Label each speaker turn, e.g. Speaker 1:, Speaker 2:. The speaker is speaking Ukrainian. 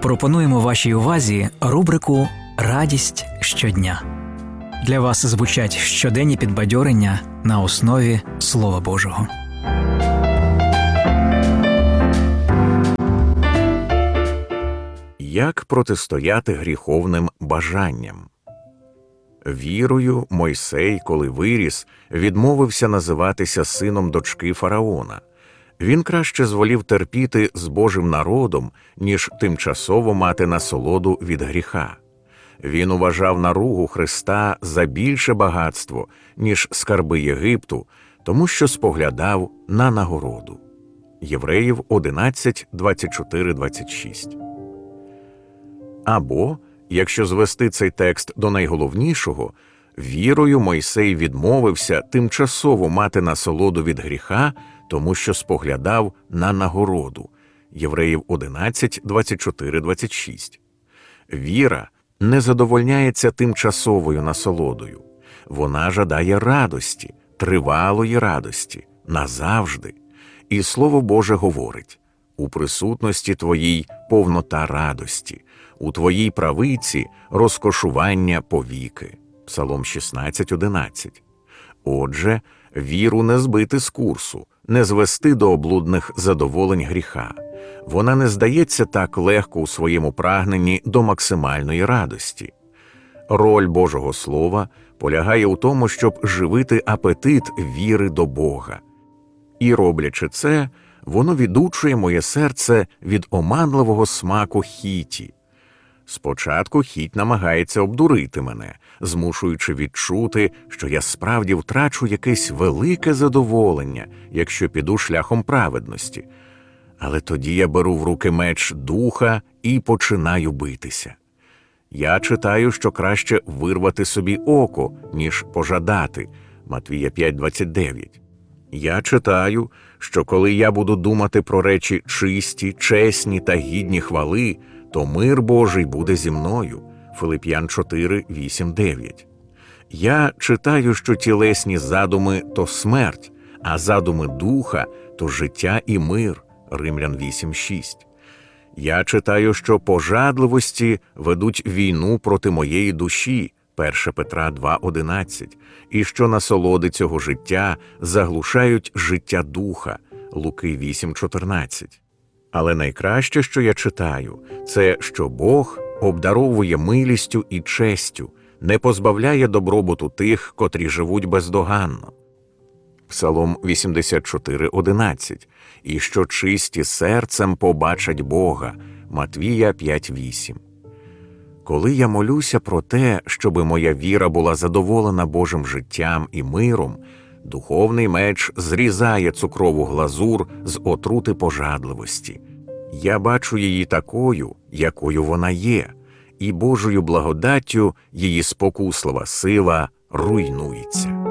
Speaker 1: Пропонуємо вашій увазі рубрику «Радість щодня». Для вас звучать щоденні підбадьорення на основі Слова Божого.
Speaker 2: Як протистояти гріховним бажанням? Вірою Мойсей, коли виріс, відмовився називатися сином дочки фараона. Він краще зволів терпіти з Божим народом, ніж тимчасово мати насолоду від гріха. Він уважав наругу Христа за більше багатство, ніж скарби Єгипту, тому що споглядав на нагороду. Євреїв 11, 24-26. Або, якщо звести цей текст до найголовнішого, вірою Мойсей відмовився тимчасово мати насолоду від гріха, тому що споглядав на нагороду. Євреїв 11, 24-26. Віра не задовольняється тимчасовою насолодою. Вона жадає радості, тривалої радості, назавжди. І Слово Боже говорить: «У присутності Твоїй повнота радості, у Твоїй правиці розкошування повіки». Псалом 16:11. Отже, віру не збити з курсу, не звести до облудних задоволень гріха. Вона не здається так легко у своєму прагненні до максимальної радості. Роль Божого Слова полягає у тому, щоб живити апетит віри до Бога. І, роблячи це, воно відучує моє серце від оманливого смаку хіті. Спочатку хіть намагається обдурити мене, змушуючи відчути, що я справді втрачу якесь велике задоволення, якщо піду шляхом праведності. Але тоді я беру в руки меч духа і починаю битися. Я читаю, що краще вирвати собі око, ніж пожадати. Матвія 5:29. Я читаю, що коли я буду думати про речі чисті, чесні та гідні хвали, то мир Божий буде зі мною. Филип'ян 4:8-9. Я читаю, що тілесні задуми – то смерть, а задуми духа – то життя і мир. Римлян 8:6. Я читаю, що пожадливості ведуть війну проти моєї душі. 1 Петра 2:11. І що насолоди цього життя заглушають життя духа. Луки 8:14. Але найкраще, що я читаю, це, що Бог обдаровує милістю і честю, не позбавляє добробуту тих, котрі живуть бездоганно. Псалом 84:11. І що чисті серцем побачать Бога. Матвія 5:8. Коли я молюся про те, щоби моя віра була задоволена Божим життям і миром, духовний меч зрізає цукрову глазур з отрути пожадливості. Я бачу її такою, якою вона є, і Божою благодаттю її спокуслива сила руйнується.